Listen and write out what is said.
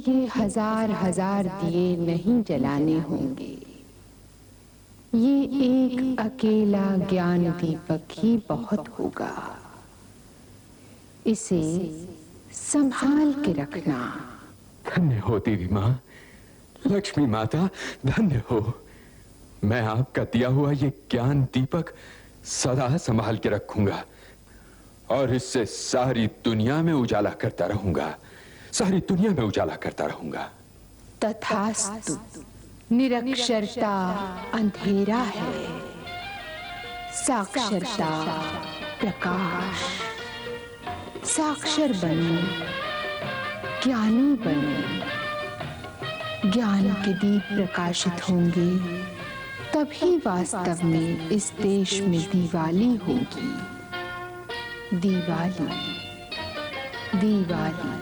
ये हजार हजार दिए नहीं जलाने होंगे, ये एक अकेला ज्ञान दीपक ही बहुत होगा। इसे संभाल के रखना। धन्य हो देवी माँ, लक्ष्मी माता, धन्य हो। मैं आपका दिया हुआ ये ज्ञान दीपक सदा संभाल के रखूंगा और इससे सारी दुनिया में उजाला करता रहूंगा, सारी दुनिया में उजाला करता रहूंगा। तथास्तु। निरक्षरता अंधेरा है, साक्षरता प्रकाश। साक्षर बनो, ज्ञानी बनो। ज्ञान के दीप प्रकाशित होंगे तभी वास्तव में इस देश में दिवाली होगी। दिवाली, दिवाली।